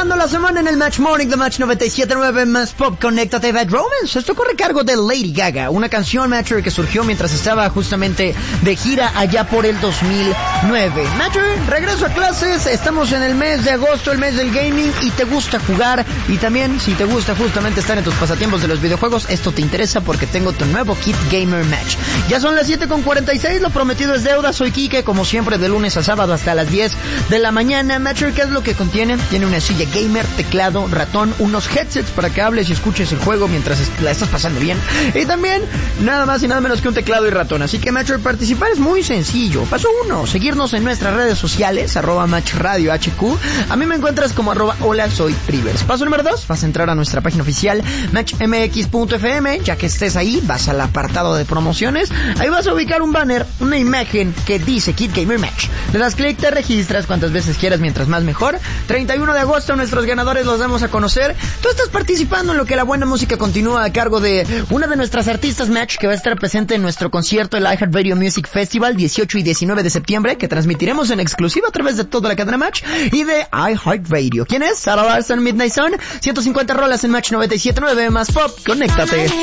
Cerrando la semana en el Match Morning de Match 97.9 más Pop, conéctate Bad Romance. Esto corre a cargo de Lady Gaga, una canción, Matcher, que surgió mientras estaba justamente de gira allá por el 2009. Matcher, regreso a clases, estamos en el mes de agosto, el mes del gaming, y te gusta jugar, y también si te gusta justamente estar en tus pasatiempos de los videojuegos, esto te interesa porque tengo tu nuevo Kit Gamer Match. Ya son las 7:46, lo prometido es deuda, soy Kike, como siempre de lunes a sábado hasta las 10 de la mañana. Matcher, ¿qué es lo que contiene? Tiene una silla gamer, teclado, ratón, unos headsets para que hables y escuches el juego mientras la estás pasando bien, y también nada más y nada menos que un teclado y ratón. Así que Matcher, participar es muy sencillo. Paso 1, seguirnos en nuestras redes sociales, @MatchRadioHQ. A mí me encuentras como @hola soy Rivers. Paso número 2, vas a entrar a nuestra página oficial matchmx.fm. Ya que estés ahí, vas al apartado de promociones, ahí vas a ubicar un banner, una imagen que dice Kit Gamer Match. Le das clic, te registras cuantas veces quieras, mientras más mejor. 31 de agosto nuestros ganadores los damos a conocer. Tú estás participando en lo que la buena música continúa, a cargo de una de nuestras artistas, Match, que va a estar presente en nuestro concierto, el iHeartRadio Music Festival, 18 y 19 de septiembre, que transmitiremos en exclusiva a través de toda la cadena Match y de iHeartRadio. ¿Quién es? Sarah Larson, Midnight Sun, 150 rolas en Match 97.9 más Pop. Conéctate.